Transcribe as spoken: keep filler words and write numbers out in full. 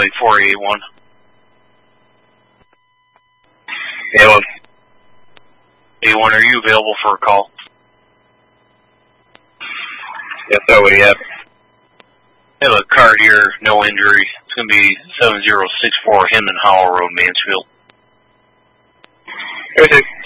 Site four eight one. Yeah, well, eight one, are you available for a call? yes, sir, what do you have? I have a card here, no injury. It's going to be seven zero six four Hinman Howell Road, Mansfield. Everything.